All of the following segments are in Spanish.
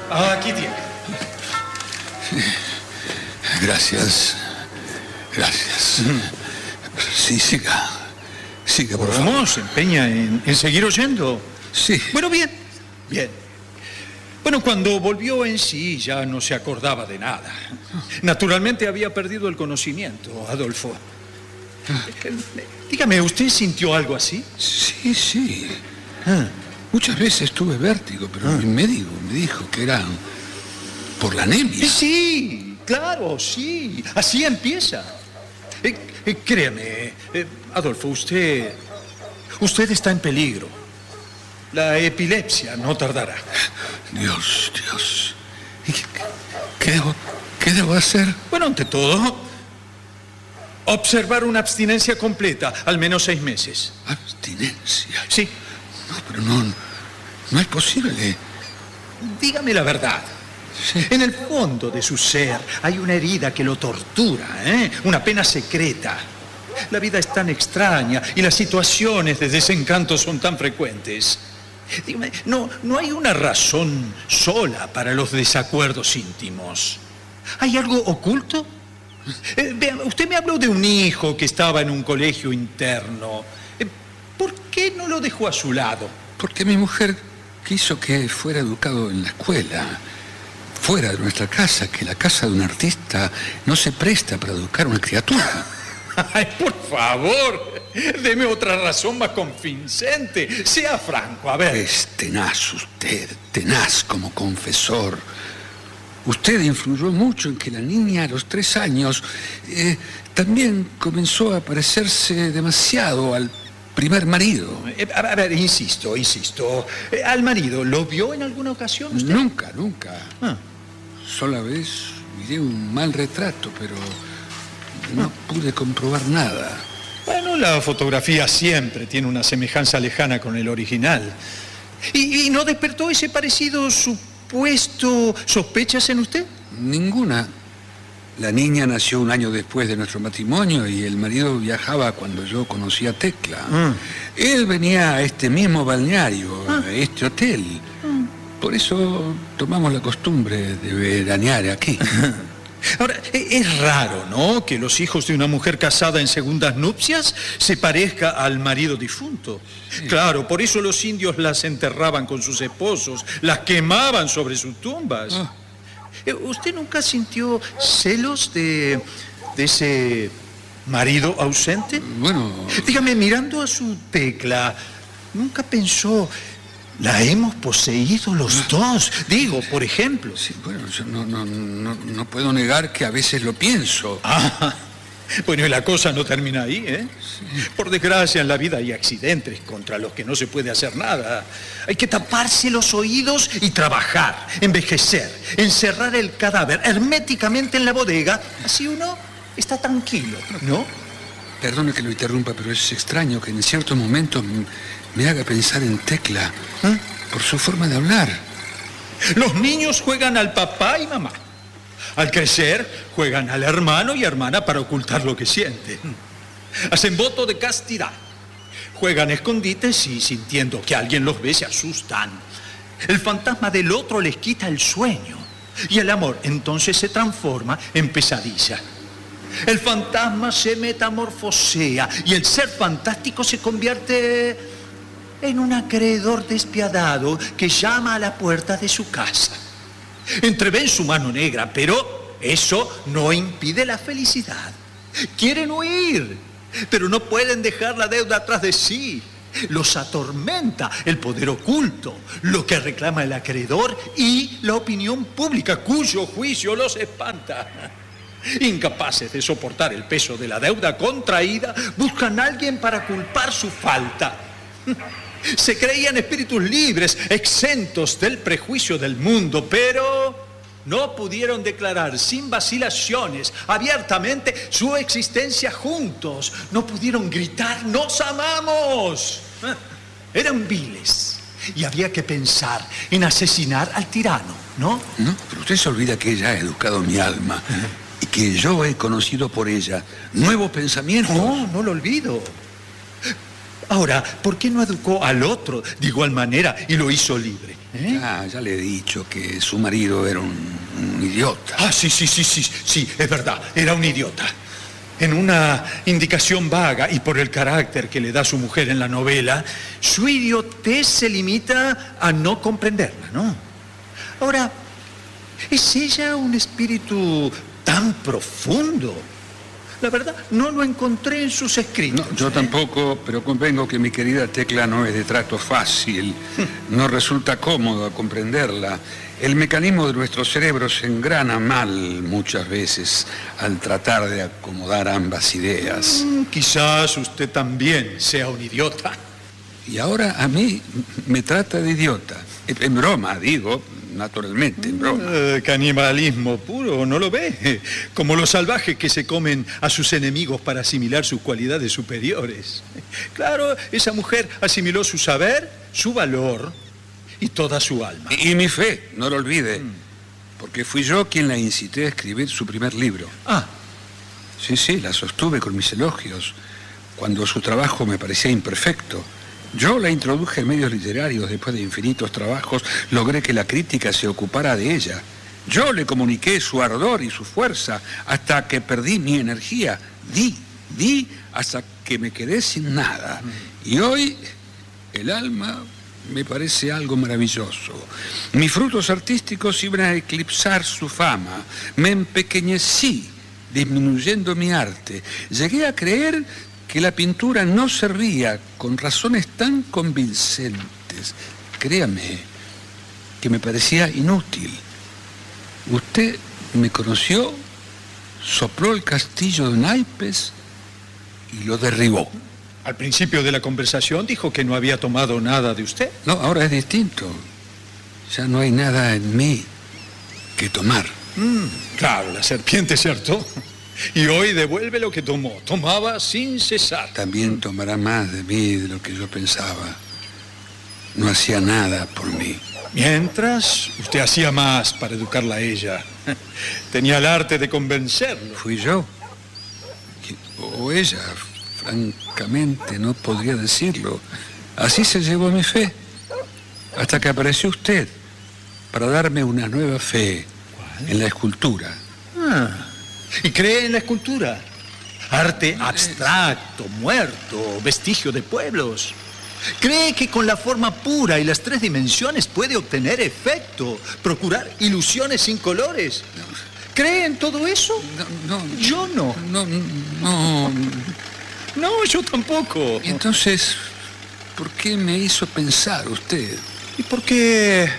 Aquí tiene. Gracias. Gracias. Sí, siga. Siga, por favor. ¿Cómo? ¿Se empeña en seguir oyendo? Sí. Bueno, bien. Bien. Bueno, cuando volvió en sí ya no se acordaba de nada. Naturalmente había perdido el conocimiento, Adolfo. Dígame, ¿usted sintió algo así? Sí, sí. Muchas veces tuve vértigo, pero mi médico me dijo que era por la anemia. Sí, claro, sí. Así empieza. Créame, Adolfo, usted está en peligro. La epilepsia no tardará. Dios. ¿Y qué debo hacer? Bueno, ante todo, observar una abstinencia completa, al menos 6 meses. ¿Abstinencia? Sí. No, pero no es posible. Dígame la verdad. Sí. En el fondo de su ser hay una herida que lo tortura, una pena secreta. La vida es tan extraña y las situaciones de desencanto son tan frecuentes. Dígame, no hay una razón sola para los desacuerdos íntimos. ¿Hay algo oculto? Vean, usted me habló de un hijo que estaba en un colegio interno. ¿Por qué no lo dejó a su lado? Porque mi mujer quiso que fuera educado en la escuela, fuera de nuestra casa, que la casa de un artista no se presta para educar a una criatura. Ay, por favor, deme otra razón más convincente. Sea franco, a ver. Es tenaz usted, tenaz como confesor. Usted influyó mucho en que la niña a los 3 años también comenzó a parecerse demasiado al primer marido. A ver, insisto. ¿Al marido lo vio en alguna ocasión usted? Nunca. Sola vez miré un mal retrato, pero no pude comprobar nada. Bueno, la fotografía siempre tiene una semejanza lejana con el original. ¿Y no despertó ese parecido supuesto sospechas en usted? Ninguna. La niña nació un año después de nuestro matrimonio y el marido viajaba cuando yo conocí a Tecla. Él venía a este mismo balneario, a este hotel. Por eso tomamos la costumbre de veranear aquí. Ahora, es raro, ¿no?, que los hijos de una mujer casada en segundas nupcias se parezca al marido difunto. Sí. Claro, por eso los indios las enterraban con sus esposos, las quemaban sobre sus tumbas. ¿Usted nunca sintió celos de ese marido ausente? Bueno... Dígame, mirando a su Tecla, ¿nunca pensó... ¿La hemos poseído los dos? Digo, por ejemplo. Sí, bueno, yo no puedo negar que a veces lo pienso. Bueno, y la cosa no termina ahí, ¿eh? Sí. Por desgracia, en la vida hay accidentes contra los que no se puede hacer nada. Hay que taparse los oídos y trabajar, envejecer, encerrar el cadáver herméticamente en la bodega. Así uno está tranquilo, ¿no? Perdone que lo interrumpa, pero es extraño que en ciertos momentos me haga pensar en Tecla por su forma de hablar. Los niños juegan al papá y mamá. Al crecer, juegan al hermano y hermana para ocultar lo que sienten. Hacen voto de castidad. Juegan escondites y sintiendo que alguien los ve se asustan. El fantasma del otro les quita el sueño. Y el amor entonces se transforma en pesadilla. El fantasma se metamorfosea y el ser fantástico se convierte en un acreedor despiadado que llama a la puerta de su casa. Entreven su mano negra, pero eso no impide la felicidad. Quieren huir, pero no pueden dejar la deuda atrás de sí. Los atormenta el poder oculto, lo que reclama el acreedor y la opinión pública, cuyo juicio los espanta. Incapaces de soportar el peso de la deuda contraída, buscan a alguien para culpar su falta. Se creían espíritus libres, exentos del prejuicio del mundo, pero no pudieron declarar sin vacilaciones abiertamente su existencia juntos. No pudieron gritar, ¡nos amamos! Eran viles y había que pensar en asesinar al tirano, ¿no? No, pero usted se olvida que ella ha educado mi alma y que yo he conocido por ella nuevos pensamientos. No lo olvido. Ahora, ¿por qué no educó al otro de igual manera y lo hizo libre? Ya le he dicho que su marido era un idiota. Sí, es verdad, era un idiota. En una indicación vaga y por el carácter que le da su mujer en la novela, su idiotez se limita a no comprenderla, ¿no? Ahora, ¿es ella un espíritu tan profundo? La verdad, no lo encontré en sus escritos. No, yo tampoco, pero convengo que mi querida Tecla no es de trato fácil. No resulta cómodo comprenderla. El mecanismo de nuestro cerebro se engrana mal muchas veces al tratar de acomodar ambas ideas. Quizás usted también sea un idiota. Y ahora a mí me trata de idiota. En broma, digo, naturalmente, en broma. Canibalismo puro, ¿no lo ve? Como los salvajes que se comen a sus enemigos para asimilar sus cualidades superiores. Claro, esa mujer asimiló su saber, su valor y toda su alma. Y mi fe, no lo olvide, porque fui yo quien la incité a escribir su primer libro. Sí, la sostuve con mis elogios, cuando su trabajo me parecía imperfecto. Yo la introduje en medios literarios. Después de infinitos trabajos, logré que la crítica se ocupara de ella. Yo le comuniqué su ardor y su fuerza hasta que perdí mi energía. Di hasta que me quedé sin nada. Y hoy el alma me parece algo maravilloso. Mis frutos artísticos iban a eclipsar su fama. Me empequeñecí, disminuyendo mi arte. Llegué a creer que la pintura no servía con razones tan convincentes. Créame, que me parecía inútil. Usted me conoció, sopló el castillo de naipes y lo derribó. Al principio de la conversación dijo que no había tomado nada de usted. No, ahora es distinto. Ya no hay nada en mí que tomar. Claro, la serpiente se hartó. Y hoy devuelve lo que tomó. Tomaba sin cesar. También tomará más de mí de lo que yo pensaba. No hacía nada por mí. Mientras, usted hacía más para educarla a ella. Tenía el arte de convencerlo. ¿Fui yo? O ella, francamente, no podría decirlo. Así se llevó mi fe. Hasta que apareció usted para darme una nueva fe. ¿Cuál? En la escultura. ¿Y cree en la escultura? Arte abstracto, muerto, vestigio de pueblos. ¿Cree que con la forma pura y las 3 dimensiones puede obtener efecto, procurar ilusiones sin colores? ¿Cree en todo eso? No. Yo no. No, yo tampoco. Entonces, ¿por qué me hizo pensar usted? ¿Y por qué?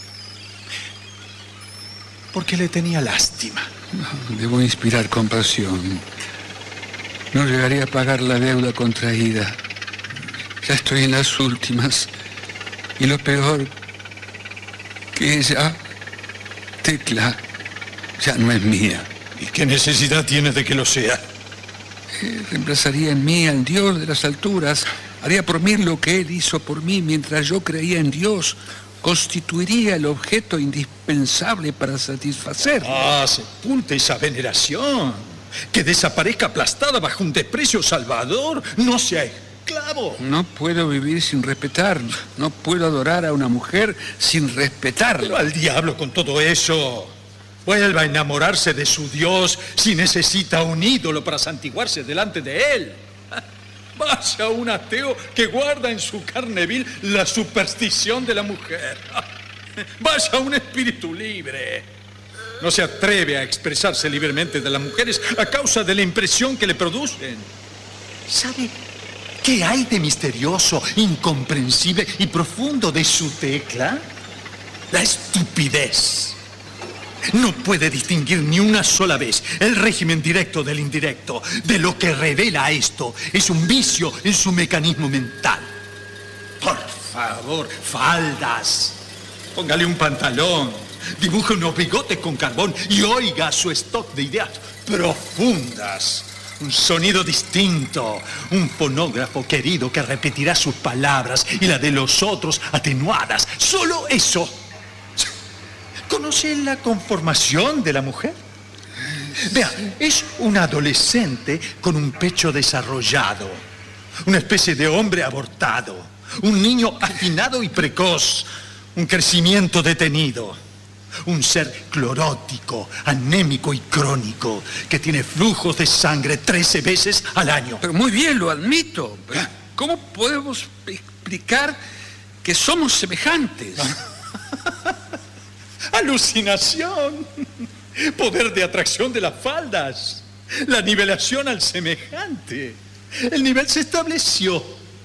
Porque le tenía lástima. Debo inspirar compasión. No llegaré a pagar la deuda contraída. Ya estoy en las últimas. Y lo peor, que ella, Tecla, ya no es mía. ¿Y qué necesidad tiene de que lo sea? Reemplazaría en mí al Dios de las alturas. Haría por mí lo que Él hizo por mí mientras yo creía en Dios. Constituiría el objeto indispensable para satisfacerlo. Sepulte esa veneración. Que desaparezca aplastada bajo un desprecio salvador. No sea esclavo. No puedo vivir sin respetar. No puedo adorar a una mujer sin respetarla. Pero al diablo con todo eso. Vuelva a enamorarse de su Dios si necesita un ídolo para santiguarse delante de él. Vaya un ateo que guarda en su carne vil la superstición de la mujer. Vaya un espíritu libre. No se atreve a expresarse libremente de las mujeres a causa de la impresión que le producen. ¿Sabe qué hay de misterioso, incomprensible y profundo de su Tecla? La estupidez. No puede distinguir ni una sola vez el régimen directo del indirecto. De lo que revela esto es un vicio en su mecanismo mental. Por favor, faldas. Póngale un pantalón, dibuje unos bigotes con carbón y oiga su stock de ideas profundas. Un sonido distinto, un fonógrafo querido que repetirá sus palabras y la de los otros atenuadas. Solo eso. ¿Conoce la conformación de la mujer? Vea, es un adolescente con un pecho desarrollado, Una especie de hombre abortado. Un niño afinado y precoz. Un crecimiento detenido. Un ser clorótico, anémico y crónico, que tiene flujos de sangre 13 veces al año. Pero muy bien, lo admito. Pero ¿cómo podemos explicar que somos semejantes? Alucinación. Poder de atracción de las faldas. La nivelación al semejante. El nivel se estableció.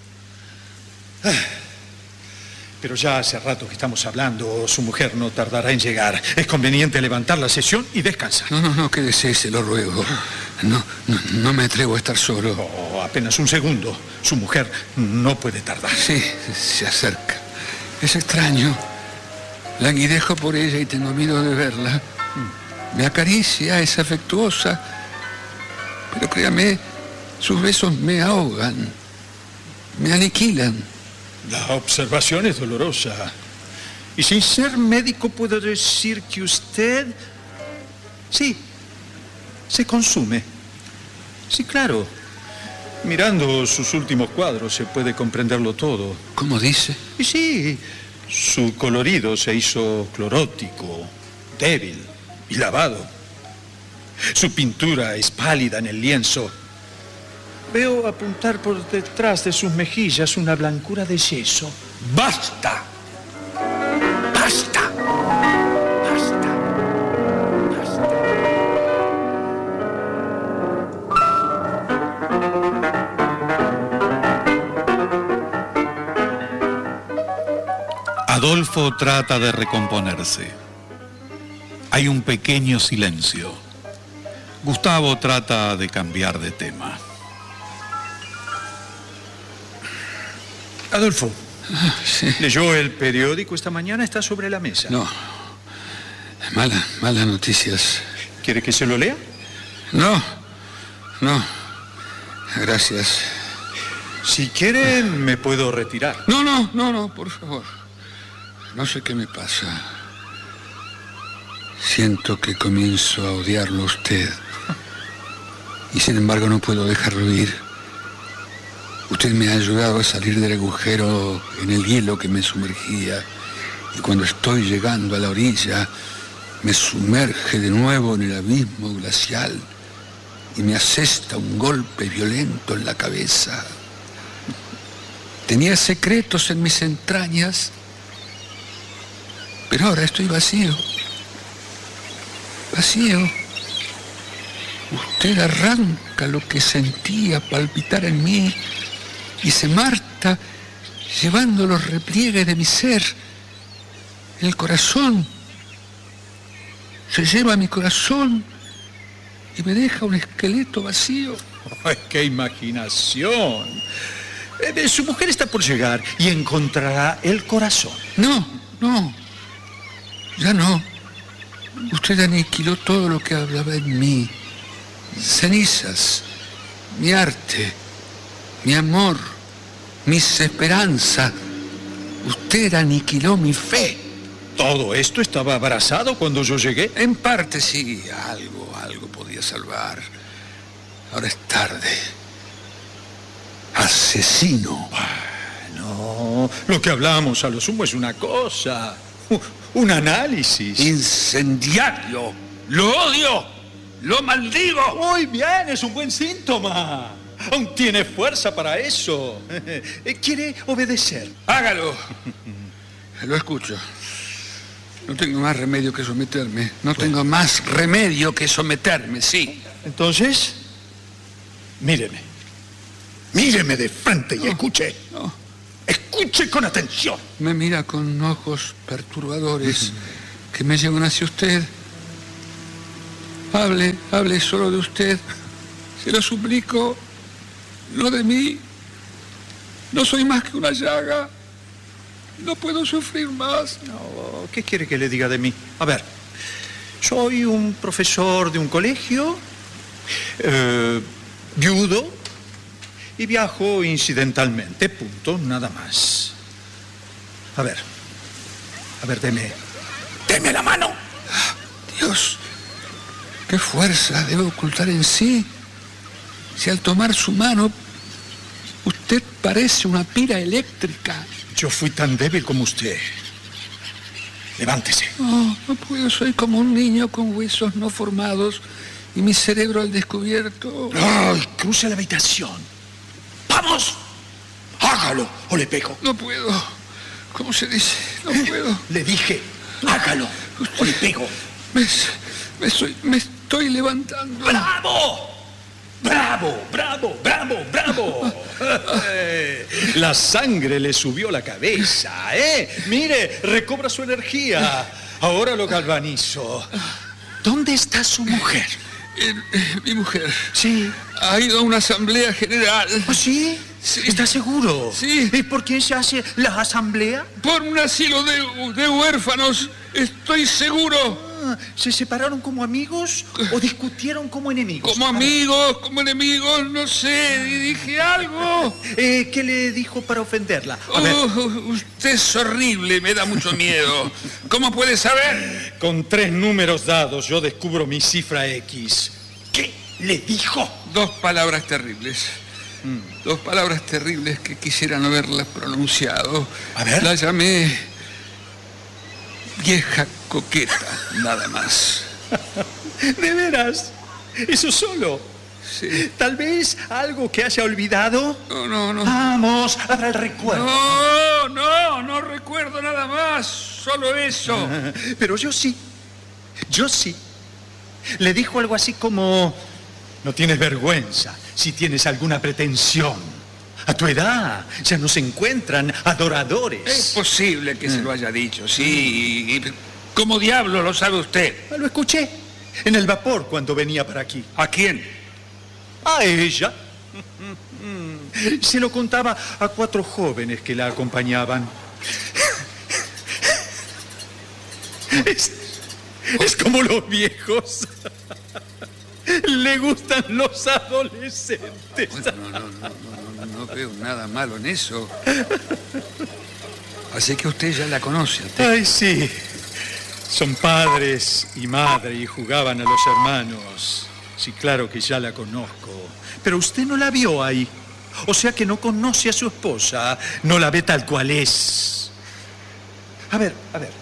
Pero ya hace rato que estamos hablando. Su mujer no tardará en llegar. Es conveniente levantar la sesión y descansar. No, quédese, se lo ruego. No me atrevo a estar solo. Oh, apenas un segundo. Su mujer no puede tardar. Sí, se acerca. Es extraño. Languidejo por ella y tengo miedo de verla. Me acaricia, es afectuosa. Pero créame, sus besos me ahogan. Me aniquilan. La observación es dolorosa. Y sin ser médico puedo decir que usted... Sí, se consume. Sí, claro. Mirando sus últimos cuadros se puede comprenderlo todo. ¿Cómo dice? Y sí, su colorido se hizo clorótico, débil y lavado. Su pintura es pálida en el lienzo. Veo apuntar por detrás de sus mejillas una blancura de yeso. ¡Basta! ¡Basta! ¡Basta! ¡Basta! Adolfo trata de recomponerse. Hay un pequeño silencio. Gustavo trata de cambiar de tema. Adolfo, Sí. ¿leyó el periódico esta mañana? Está sobre la mesa. No. Malas noticias. ¿Quiere que se lo lea? No. Gracias. Si quiere, me puedo retirar. No, por favor. No sé qué me pasa. Siento que comienzo a odiarlo a usted. Y sin embargo no puedo dejarlo ir. Usted me ha ayudado a salir del agujero en el hielo que me sumergía. Y cuando estoy llegando a la orilla, me sumerge de nuevo en el abismo glacial y me asesta un golpe violento en la cabeza. Tenía secretos en mis entrañas, pero ahora estoy vacío. Vacío. Usted arranca lo que sentía palpitar en mí y se marcha llevando los repliegues de mi ser. El corazón. Se lleva mi corazón y me deja un esqueleto vacío. ¡Ay, qué imaginación! Su mujer está por llegar y encontrará el corazón. No. Ya no. Usted aniquiló todo lo que hablaba en mí. Cenizas, mi arte, mi amor, mis esperanzas. Usted aniquiló mi fe. ¿Todo esto estaba abrazado cuando yo llegué? En parte sí, algo podía salvar. Ahora es tarde. Asesino. No, lo que hablamos a lo sumo es una cosa, un análisis. Incendiario. Lo odio. Lo maldigo. Muy bien, es un buen síntoma. Aún tiene fuerza para eso. ¿Quiere obedecer? Hágalo. Lo escucho. No tengo más remedio que someterme. No tengo más remedio que someterme, sí. Entonces, míreme. Míreme de frente y escuche. No. Escuche con atención. Me mira con ojos perturbadores que me llevan hacia usted. Hable solo de usted. Se lo suplico. No de mí. No soy más que una llaga. No puedo sufrir más. No, ¿qué quiere que le diga de mí? A ver, soy un profesor de un colegio, viudo, y viajo incidentalmente, punto, nada más. A ver, deme la mano. Dios, qué fuerza debe ocultar en sí. Si al tomar su mano, Usted parece una pira eléctrica. Yo fui tan débil como usted. Levántese. No puedo. Soy como un niño con huesos no formados y mi cerebro al descubierto. ¡Ay! Cruce la habitación. ¡Vamos! ¡Hágalo o le pego! No puedo. ¿Cómo se dice? No puedo. Le dije, hágalo o le pego. Me estoy levantando. ¡Bravo! ¡Bravo! ¡Bravo! ¡Bravo! ¡Bravo! La sangre le subió la cabeza, ¿eh? Mire, recobra su energía. Ahora lo galvanizo. ¿Dónde está su mujer? Mi mujer. Sí. Ha ido a una asamblea general. ¿Oh, sí? Sí. ¿Está seguro? Sí. ¿Y por quién se hace la asamblea? Por un asilo de huérfanos. Estoy seguro. ¿Se separaron como amigos o discutieron como enemigos? Como amigos, como enemigos, no sé. Y dije algo. ¿Qué le dijo para ofenderla? A ver. Usted es horrible, me da mucho miedo. ¿Cómo puede saber? Con 3 números dados yo descubro mi cifra X. ¿Qué le dijo? 2 palabras terribles. 2 palabras terribles que quisiera no haberlas pronunciado. A ver. La llamé vieja coqueta, nada más. ¿De veras? ¿Eso solo? Sí. ¿Tal vez algo que haya olvidado? No. Vamos, abra el recuerdo. No recuerdo nada más. Solo eso. Pero yo sí. Le dijo algo así como: no tienes vergüenza si tienes alguna pretensión. A tu edad ya no se encuentran adoradores. Es posible que se lo haya dicho, sí. ¿Cómo diablo lo sabe usted? Lo escuché en el vapor cuando venía para aquí. ¿A quién? A ella. Se lo contaba a 4 jóvenes que la acompañaban. Es como los viejos. Le gustan los adolescentes. No veo nada malo en eso. Así que usted ya la conoce. Ay, sí. Son padres y madre y jugaban a los hermanos. Sí, claro que ya la conozco. Pero usted no la vio ahí. O sea que no conoce a su esposa. No la ve tal cual es. A ver.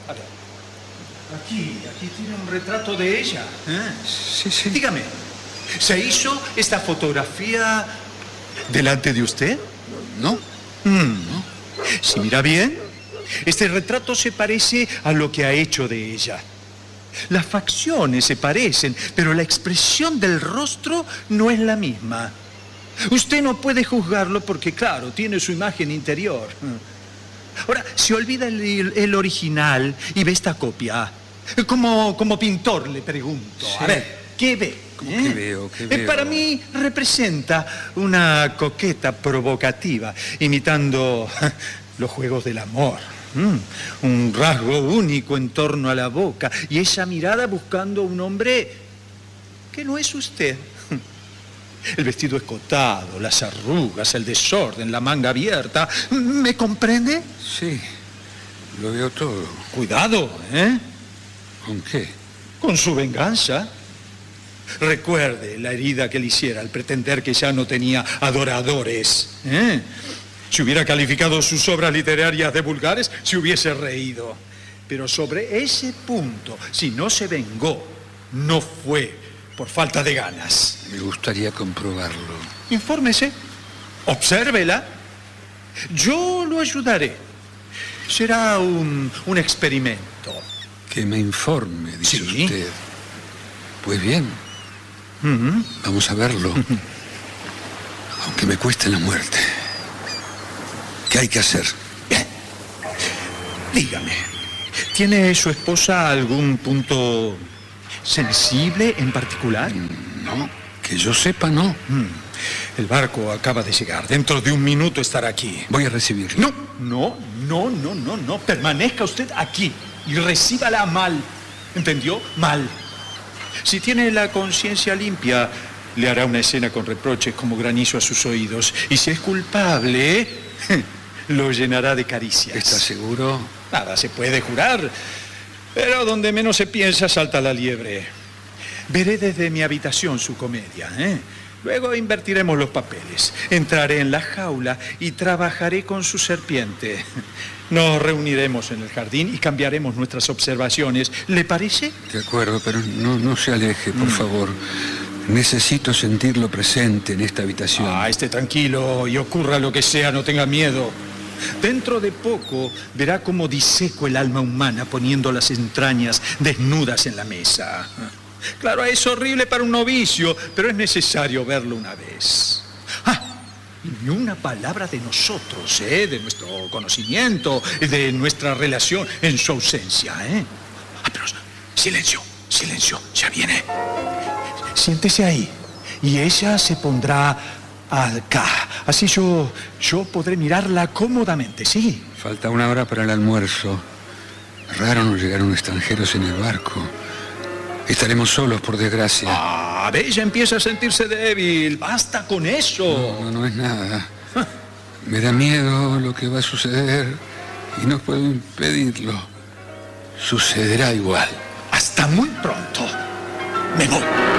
Aquí tiene un retrato de ella. Sí. Dígame, ¿se hizo esta fotografía delante de usted? No. No. Si mira bien, este retrato se parece a lo que ha hecho de ella. Las facciones se parecen, pero la expresión del rostro no es la misma. Usted no puede juzgarlo porque, claro, tiene su imagen interior. Ahora, se olvida el original y ve esta copia. Como pintor, le pregunto. Sí. A ver, ¿qué ve? ¿Qué veo? Para mí representa una coqueta provocativa, imitando los juegos del amor. Un rasgo único en torno a la boca y esa mirada buscando un hombre que no es usted. El vestido escotado, las arrugas, el desorden, la manga abierta. ¿Me comprende? Sí, lo veo todo. Cuidado, ¿eh? ¿Con qué? Con su venganza. Recuerde la herida que le hiciera al pretender que ya no tenía adoradores. Si hubiera calificado sus obras literarias de vulgares, se hubiese reído. Pero sobre ese punto, si no se vengó, no fue por falta de ganas. Me gustaría comprobarlo. Infórmese, obsérvela. Yo lo ayudaré. Será un experimento. Que me informe, dice Sí. usted. Pues bien, vamos a verlo. Aunque me cueste la muerte. ¿Qué hay que hacer? Bien. Dígame, ¿tiene su esposa algún punto sensible en particular? No, que yo sepa, no. El barco acaba de llegar. Dentro de un minuto estará aquí. Voy a recibirlo. No. Permanezca usted aquí y recíbala mal. ¿Entendió? Mal. Si tiene la conciencia limpia, le hará una escena con reproches como granizo a sus oídos. Y si es culpable, lo llenará de caricias. ¿Está seguro? Nada se puede jurar, pero donde menos se piensa salta la liebre. Veré desde mi habitación su comedia, Luego invertiremos los papeles. Entraré en la jaula y trabajaré con su serpiente. Nos reuniremos en el jardín y cambiaremos nuestras observaciones. ¿Le parece? De acuerdo, pero no se aleje, por favor. Necesito sentirlo presente en esta habitación. Esté tranquilo y ocurra lo que sea, no tenga miedo. Dentro de poco verá cómo diseco el alma humana poniendo las entrañas desnudas en la mesa. Claro, es horrible para un novicio, pero es necesario verlo una vez. Ni una palabra de nosotros, de nuestro conocimiento, de nuestra relación en su ausencia, Pero silencio, ya viene. Siéntese ahí y ella se pondrá acá. Así yo podré mirarla cómodamente, ¿sí? Falta 1 hora para el almuerzo. Raro no llegaron extranjeros en el barco. Estaremos solos, por desgracia. Ella empieza a sentirse débil. Basta con eso. No es nada. Me da miedo lo que va a suceder y no puedo impedirlo. Sucederá igual. Hasta muy pronto. Me voy.